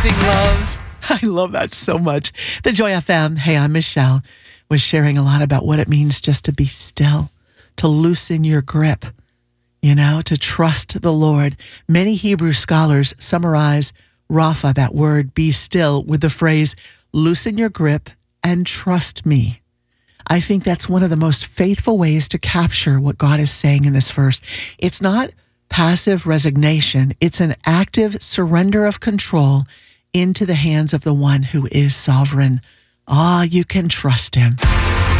amazing love. I love that so much. The Joy FM. Hey, I'm Michelle. Was sharing a lot about what it means just to be still, to loosen your grip, to trust the Lord. Many Hebrew scholars summarize Rapha, that word, be still, with the phrase, loosen your grip and trust me. I think that's one of the most faithful ways to capture what God is saying in this verse. It's not passive resignation. It's an active surrender of control into the hands of the one who is sovereign. You can trust him.